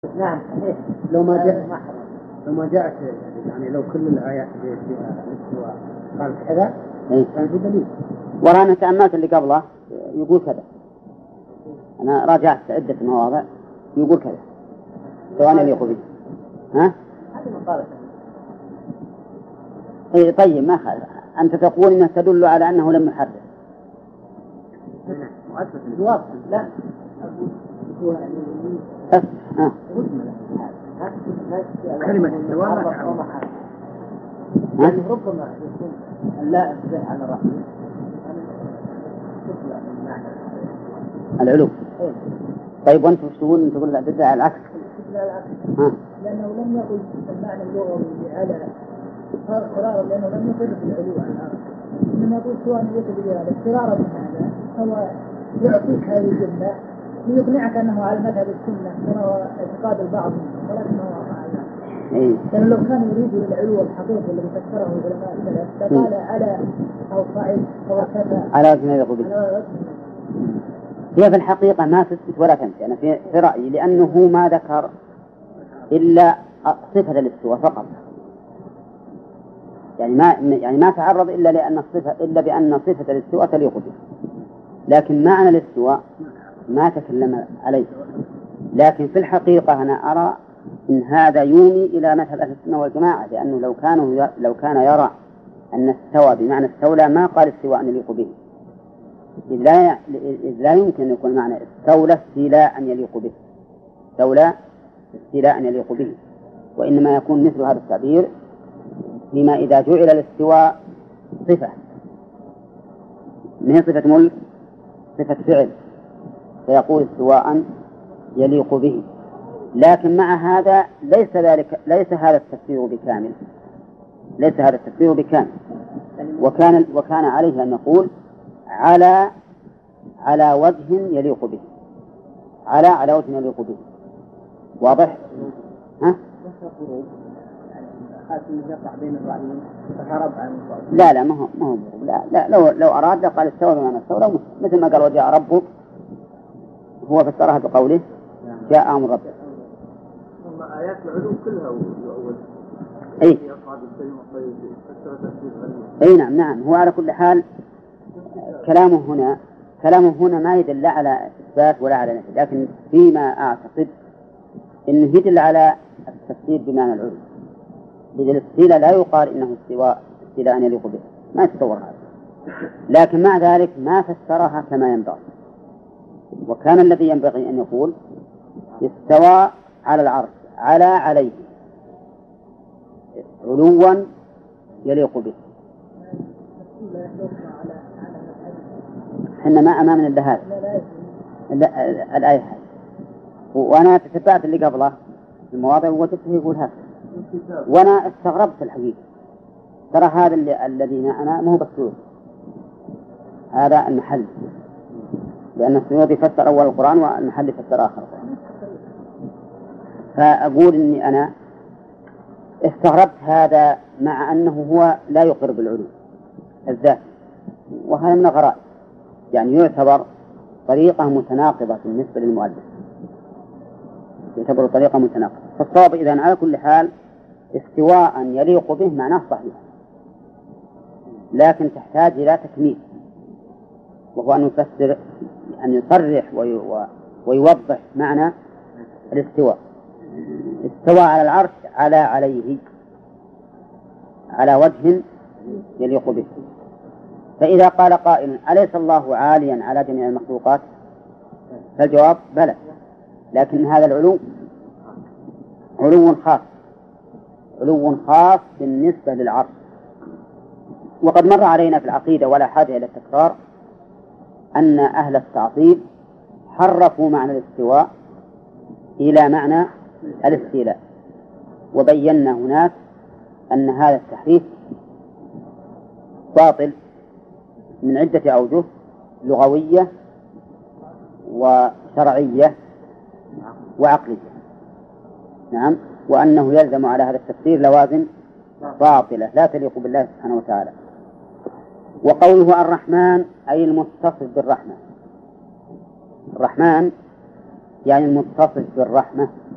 نعم صحيح. لو ما جاءت يعني لو كل الآيات فيها الاستواء قال كذا كان في دليل. ورانا تأملت اللي قبله يقول كذا، أنا راجعت عدة مواضع يقول كذا سواء اللي يقول ها؟ إيه طيب ما خالف، أنت تقول إنه تدل على أنه لم يحرر. لا بس كلمة استواء يعني ربما يكون لا أفزع على رأيه العلو. طيب وأنت وش تقول؟ تقول لا تدعي العكس. لأنه لم يقل المعنى اللغوي على قرار، لأنه لم يقل في العلو على الأرض، إنما يقول سواء يتبين على اضطرارا من هذا هو يعطيك هذه الجملة ليقنعك أنه على مذهب السنة كما هو اعتقاد البعض ولكنه إيه. لأنه لو كان يريد العلو الحقيقي الذي فسره العلماء السلف لقال على أو صعيد أو كذا على وجه يقول. هي في الحقيقة ما تثبت ولا تنفي، أنا في رأيي، لأنه ما ذكر إلا صفة الاستواء فقط، يعني ما تعرض إلا بأن صفة الاستواء تليق به، لكن معنى الاستواء ما تكلم عليه. لكن في الحقيقة أنا أرى إن هذا يومي إلى مذهب أهل السنة والجماعة، لأنه لو كان يرى أن استوى بمعنى استولى ما قال استواء يليق به، إذ لا يمكن أن يكون معنى استولى استيلاء يليق به، استولى استيلاء يليق به، وإنما يكون مثل هذا التعبير فيما إذا جعل الاستواء صفة، من صفة ملك، صفة فعل، فيقول استواء يليق به. لكن مع هذا ليس هذا التفسير بكامل، ليس هذا التفسير بكامل، وكان عليه أن نقول على وجه يليق به، على وجه يليق به. واضح؟ ها؟ لا ما هو لا لو أراد لقال استوى بمعنى استولى، مثل ما قال وجاء ربك، هو فسرها بقوله جاء أمر ربك. آيات العلو كلها أول. أي نعم. هو على كل حال كلامه هنا ما يدل على إثبات ولا على نفي، لكن فيما أعتقد إنه يدل على التفسير بمعنى العلو. إذا الاستيلاء لا يقال إنه استيلاء يليق به، ما يتصور هذا، لكن مع ذلك ما فسرها كما ينبغي. وكان الذي ينبغي أن يقول استوى على العرش عليه علوا يليق به. حنا ما أمامنا إلا هذا الآية هذه، وأنا تتبعت اللي قبله المواضع وجدته يقول هذا، وأنا استغربت الحقيقة. ترى هذا الذي أنا ما هو بسيط، هذا المحل، لأن السيوطي فسر أول القرآن والمحل فسر آخر القرآن. فأقول إني أنا استغربت هذا مع أنه هو لا يقر بالعلو الذات، وهذا من الغرائب، يعني يعتبر طريقة متناقضة بالنسبة للمؤلف، يعتبر طريقة متناقضة. فالصواب إذن على كل حال استواء يليق به معناه صحيح، لكن تحتاج إلى تكميل، وهو أن يصرح ويوضح معنى الاستواء. استوى على العرش عليه على وجه يليق به. فإذا قال قائل أليس الله عاليا على جميع المخلوقات؟ فالجواب بلى، لكن هذا العلو علو خاص بالنسبة للعرش. وقد مر علينا في العقيدة ولا حاجة إلى التكرار أن أهل التعطيل حرفوا معنى الاستواء إلى معنى الاستيلاء، وبينا هناك أن هذا التحريف باطل من عدة أوجه لغوية وشرعية وعقلية. نعم، وأنه يلزم على هذا التفسير لوازم باطلة لا تليق بالله سبحانه وتعالى. وقوله الرحمن أي المتصف بالرحمة، الرحمن يعني المتصف بالرحمة،